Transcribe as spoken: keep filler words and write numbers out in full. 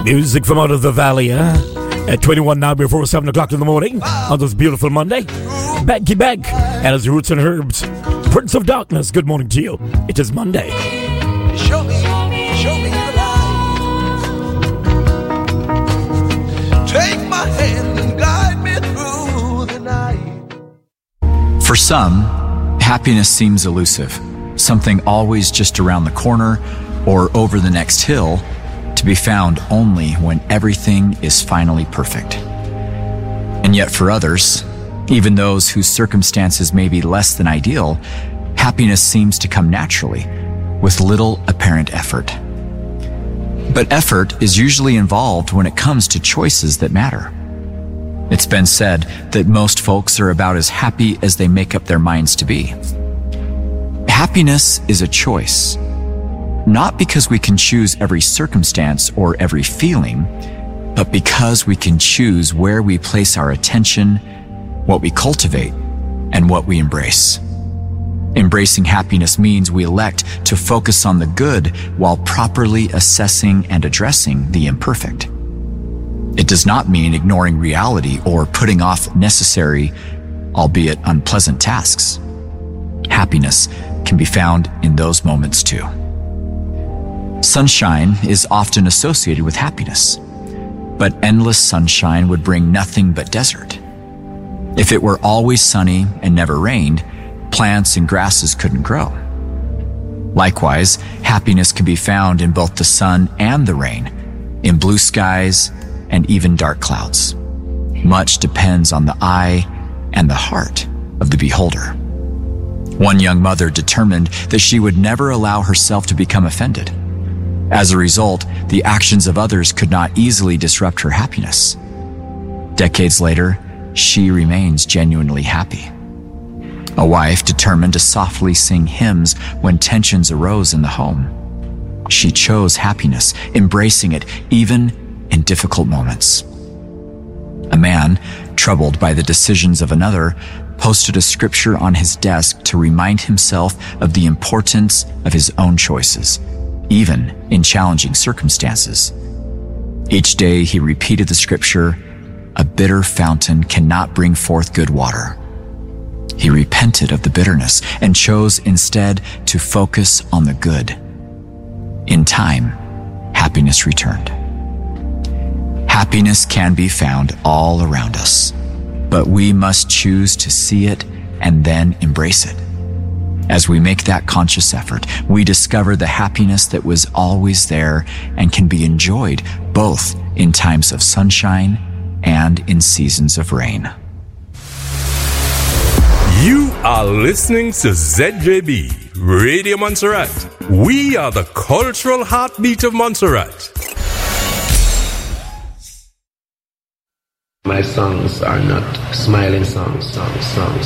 Music from out of the valley, huh? At twenty-one now before seven o'clock in the morning on this beautiful Monday. Becky Beck and his Roots and Herbs. Prince of Darkness, good morning to you. It is Monday. Show me, show me the light. Take my hand and guide me through the night. For some, happiness seems elusive. Something always just around the corner or over the next hill, to be found only when everything is finally perfect. And yet for others, even those whose circumstances may be less than ideal, happiness seems to come naturally, with little apparent effort. But effort is usually involved when it comes to choices that matter. It's been said that most folks are about as happy as they make up their minds to be. Happiness is a choice. Not because we can choose every circumstance or every feeling, but because we can choose where we place our attention, what we cultivate, and what we embrace. Embracing happiness means we elect to focus on the good while properly assessing and addressing the imperfect. It does not mean ignoring reality or putting off necessary, albeit unpleasant tasks. Happiness can be found in those moments too. Sunshine is often associated with happiness, but endless sunshine would bring nothing but desert. If it were always sunny and never rained, plants and grasses couldn't grow. Likewise, happiness can be found in both the sun and the rain, in blue skies and even dark clouds. Much depends on the eye and the heart of the beholder. One young mother determined that she would never allow herself to become offended. As a result, the actions of others could not easily disrupt her happiness. Decades later, she remains genuinely happy. A wife determined to softly sing hymns when tensions arose in the home. She chose happiness, embracing it even in difficult moments. A man, troubled by the decisions of another, posted a scripture on his desk to remind himself of the importance of his own choices, even in challenging circumstances. Each day he repeated the scripture, "A bitter fountain cannot bring forth good water." He repented of the bitterness and chose instead to focus on the good. In time, happiness returned. Happiness can be found all around us, but we must choose to see it and then embrace it. As we make that conscious effort, we discover the happiness that was always there and can be enjoyed both in times of sunshine and in seasons of rain. You are listening to Z J B, Radio Montserrat. We are the cultural heartbeat of Montserrat. My songs are not smiling songs, songs, songs.